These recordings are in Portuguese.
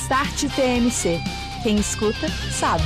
Start TMC. Quem escuta, sabe.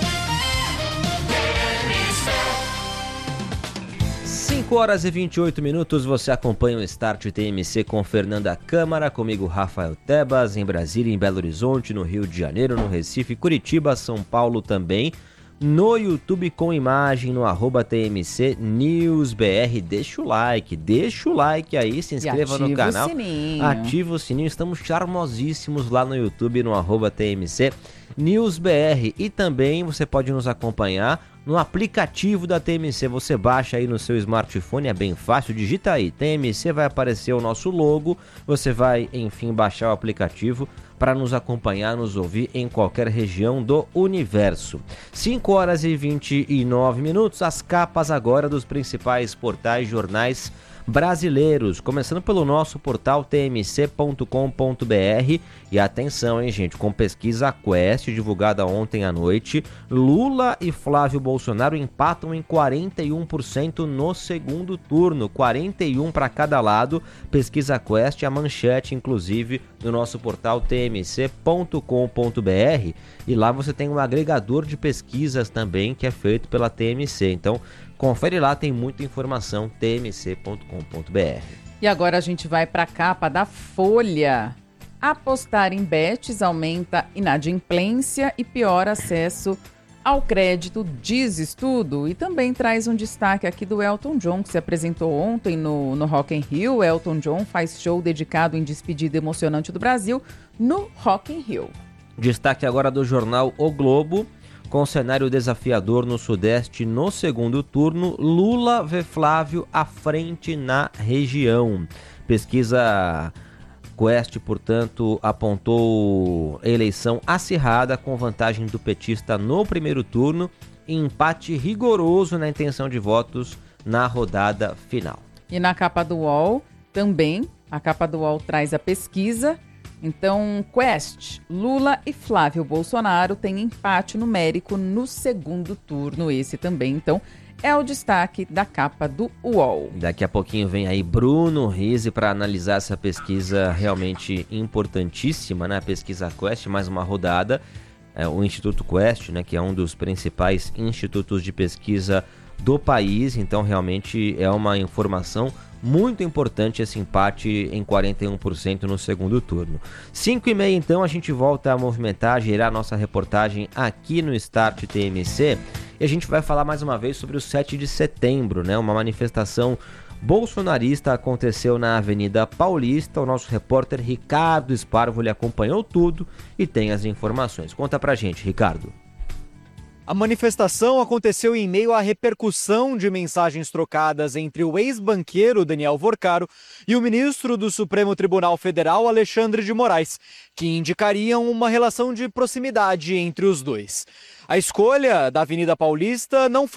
5h28, você acompanha o Start TMC com Fernanda Câmara, comigo Rafael Tebas, em Brasília, em Belo Horizonte, no Rio de Janeiro, no Recife, Curitiba, São Paulo também, no YouTube com imagem, no @TMC NewsBR. Deixa o like aí, se inscreva no canal, ativa o sininho, estamos charmosíssimos lá no YouTube, no @TMC NewsBR, e também você pode nos acompanhar no aplicativo da TMC. Você baixa aí no seu smartphone, é bem fácil, digita aí TMC, vai aparecer o nosso logo, você vai, enfim, baixar o aplicativo para nos acompanhar, nos ouvir em qualquer região do universo. 5h29, as capas agora dos principais portais, jornais brasileiros, começando pelo nosso portal tmc.com.br. E atenção, hein, gente, com pesquisa Quest divulgada ontem à noite, Lula e Flávio Bolsonaro empatam em 41% no segundo turno, 41 para cada lado. Pesquisa Quest, a manchete inclusive no nosso portal tmc.com.br, e lá você tem um agregador de pesquisas também que é feito pela TMC. Então confere lá, tem muita informação, tmc.com.br. E agora a gente vai para a capa da Folha. Apostar em bets aumenta inadimplência e piora acesso ao crédito, diz estudo. E também traz um destaque aqui do Elton John, que se apresentou ontem no Rock in Rio. Elton John faz show dedicado em despedida emocionante do Brasil no Rock in Rio. Destaque agora do jornal O Globo. Com cenário desafiador no Sudeste no segundo turno, Lula vê Flávio à frente na região. Pesquisa Quest, portanto, apontou eleição acirrada com vantagem do petista no primeiro turno e empate rigoroso na intenção de votos na rodada final. E na capa do UOL também, a capa do UOL traz a pesquisa. Então, Quest, Lula e Flávio Bolsonaro têm empate numérico no segundo turno. Esse também, então, é o destaque da capa do UOL. Daqui a pouquinho vem aí Bruno Rizzi para analisar essa pesquisa realmente importantíssima, né? A pesquisa Quest, mais uma rodada. O Instituto Quest, né, que é um dos principais institutos de pesquisa do país. Então, realmente é uma informação muito importante esse empate em 41% no segundo turno. 5h30, então, a gente volta a movimentar, gerar nossa reportagem aqui no Start TMC. E a gente vai falar mais uma vez sobre o 7 de setembro, né? Uma manifestação bolsonarista aconteceu na Avenida Paulista. O nosso repórter Ricardo Esparvo lhe acompanhou tudo e tem as informações. Conta pra gente, Ricardo. A manifestação aconteceu em meio à repercussão de mensagens trocadas entre o ex-banqueiro Daniel Vorcaro e o ministro do Supremo Tribunal Federal, Alexandre de Moraes, que indicariam uma relação de proximidade entre os dois. A escolha da Avenida Paulista não foi